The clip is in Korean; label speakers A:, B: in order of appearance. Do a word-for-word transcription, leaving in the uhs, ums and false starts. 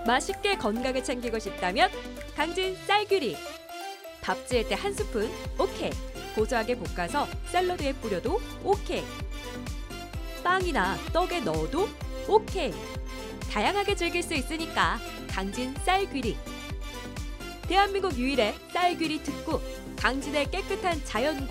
A: 맛있게 건강을 챙기고 싶다면 강진 쌀귀리. 밥 지을 때 한 스푼 오케이. 고소하게 볶아서 샐러드에 뿌려도 오케이. 빵이나 떡에 넣어도 오케이. 다양하게 즐길 수 있으니까 강진 쌀귀리. 대한민국 유일의 쌀귀리 특구 강진의 깨끗한 자연과